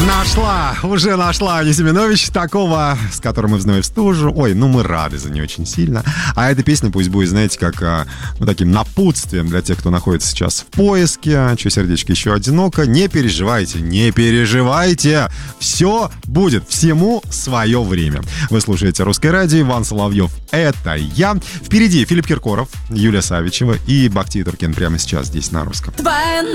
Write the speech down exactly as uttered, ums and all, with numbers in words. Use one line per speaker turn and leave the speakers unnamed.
Нашла, уже нашла Аня Семенович, такого, с которым мы вновь в стужу. Ой, ну мы рады за нее очень сильно. А эта песня пусть будет, знаете, как ну, таким напутствием для тех, кто находится сейчас в поиске. Че, сердечко еще одиноко? Не переживайте, не переживайте. Все будет, всему свое время. Вы слушаете «Русское радио», Иван Соловьев, это я. Впереди Филипп Киркоров, Юлия Савичева и Бахтиер Туркен прямо сейчас здесь на русском.
Твоя